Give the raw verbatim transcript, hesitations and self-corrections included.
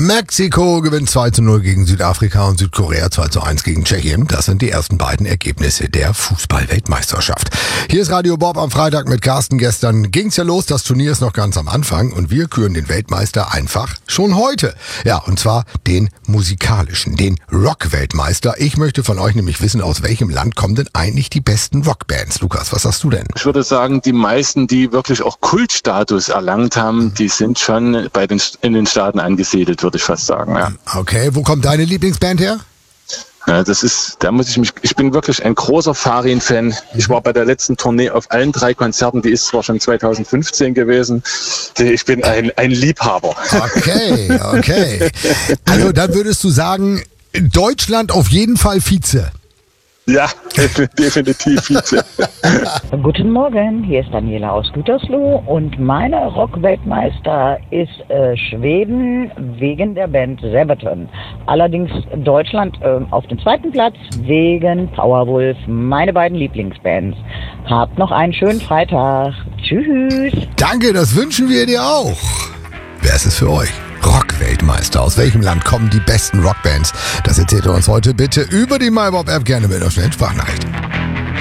Mexiko gewinnt zwei zu null gegen Südafrika und Südkorea zwei zu eins gegen Tschechien. Das sind die ersten beiden Ergebnisse der Fußball-Weltmeisterschaft. Hier ist Radio Bob am Freitag mit Carsten. Gestern ging's ja los, das Turnier ist noch ganz am Anfang und wir küren den Weltmeister einfach schon heute. Ja, und zwar den musikalischen, den Rock-Weltmeister. Ich möchte von euch nämlich wissen, aus welchem Land kommen denn eigentlich die besten Rockbands? Lukas, was sagst du denn? Ich würde sagen, die meisten, die wirklich auch Kultstatus erlangt haben, die sind schon bei den, in den Staaten angesiedelt, würde ich fast sagen. Ja. Okay, wo kommt deine Lieblingsband her? Ja, das ist, da muss ich mich, ich bin wirklich ein großer Farin-Fan. Ich war bei der letzten Tournee auf allen drei Konzerten, die ist zwar schon zwanzig fünfzehn gewesen. Ich bin ein, ein Liebhaber. Okay, okay. Also dann würdest du sagen, Deutschland auf jeden Fall Vize. Ja, definitiv Vize. Guten Morgen, hier ist Daniela aus Gütersloh und meine Rock-Weltmeister ist äh, Schweden wegen der Band Sabaton. Allerdings Deutschland äh, auf dem zweiten Platz wegen Powerwolf, meine beiden Lieblingsbands. Habt noch einen schönen Freitag. Tschüss. Danke, das wünschen wir dir auch. Wer ist es für euch? Rock-Weltmeister. Aus welchem Land kommen die besten Rockbands? Das erzählt ihr uns heute bitte über die MyBob-App, gerne mit einer schnellen Sprachnachricht.